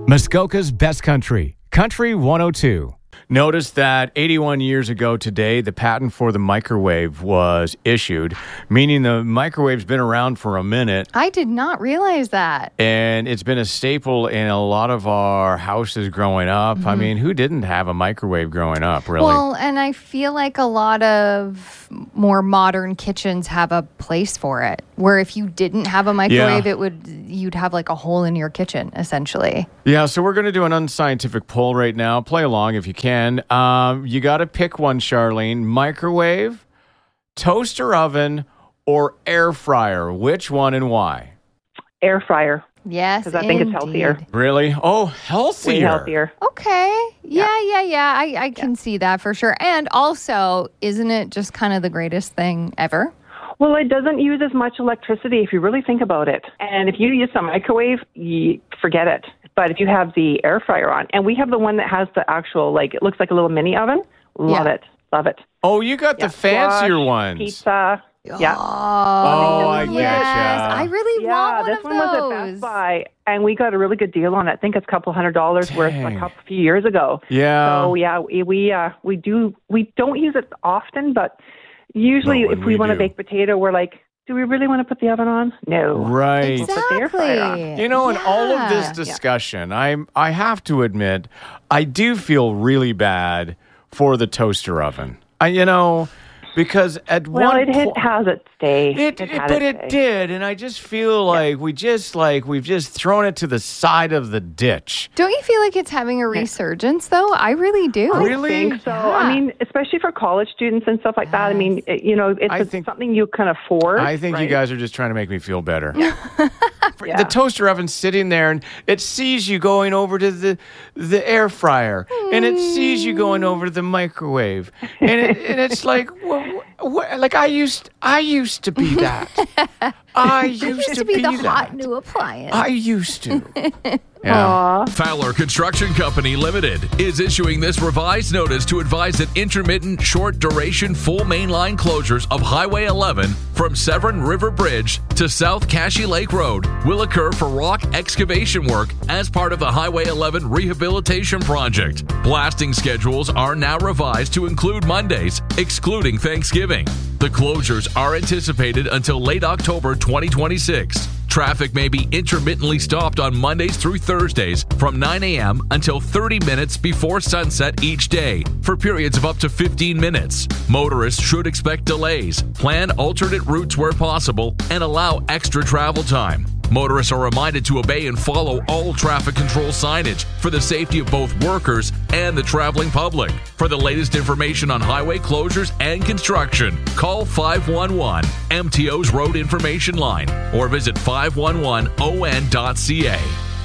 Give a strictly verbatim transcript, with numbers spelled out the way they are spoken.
Muskoka's Best Country, Country one oh two. Notice that eighty-one years ago today, the patent for the microwave was issued, meaning the microwave's been around for a minute. I did not realize that. And it's been a staple in a lot of our houses growing up. Mm-hmm. I mean, who didn't have a microwave growing up, really? Well, and I feel like a lot of more modern kitchens have a place for it, where if you didn't have a microwave, Yeah. it would you'd have like a hole in your kitchen, essentially. Yeah, so we're going to do an unscientific poll right now. Play along if you can. Um, you got to pick one, Charlene. Microwave, toaster oven, or air fryer. Which one and why? Air fryer. Yes, because I think indeed. it's healthier. Really? Oh, healthier. Way healthier. Okay. Yeah, yeah, yeah. yeah. I, I can Yeah. see that for sure. And also, isn't it just kind of the greatest thing ever? Well, it doesn't use as much electricity if you really think about it. And if you use a microwave, you forget it. But if you have the air fryer on, and we have the one that has the actual, like, it looks like a little mini oven. Love Yeah. it. Love it. Oh, you got Yeah. the fancier Squash, ones. Pizza. Yeah. Oh, Oh, I yes. getcha. I really Yeah, want one this of one was at those. Best Buy, and we got a really good deal on it. I think it's a couple hundred dollars worth Dang. like a couple few years ago. Yeah. So yeah, we we, uh, we do we don't use it often, but usually But when if we, we want to do. bake potato, we're like, do we really want to put the oven on? No. Right. Put the air fryer on. Exactly. You know, in all of this Yeah. discussion, I'm I have to admit, I do feel really bad for the toaster oven. I, you know, because at Well, one it, it point, has its day. it, It it- had but its it day. did, and I just feel like we just like we've just thrown it to the side of the ditch. Don't you feel like it's having a resurgence, though? I really do. I Really? think so. Yeah. I mean, especially for college students and stuff like that. I mean, it, you know, it's I a- think- something you can afford. I think you right? guys are just trying to make me feel better. Yeah. The toaster oven's sitting there, and it sees you going over to the the air fryer, and it sees you going over to the microwave, and, it, and it's like, wha- wha- like I used, I used to be that. I used, used to, to be, the that. hot new appliance. I used to. Yeah. Aw. Fowler Construction Company Limited is issuing this revised notice to advise that intermittent, short-duration, full mainline closures of Highway eleven from Severn River Bridge to South Cashy Lake Road will occur for rock excavation work as part of the Highway eleven rehabilitation project. Blasting schedules are now revised to include Mondays, excluding Thanksgiving. The closures are anticipated until late October twenty twenty-six. Traffic may be intermittently stopped on Mondays through Thursdays from nine a.m. until thirty minutes before sunset each day for periods of up to fifteen minutes. Motorists should expect delays, plan alternate routes where possible, and allow extra travel time. Motorists are reminded to obey and follow all traffic control signage for the safety of both workers and the traveling public. For the latest information on highway closures and construction, call five one one M T O's Road Information Line or visit five one one O N dot C A.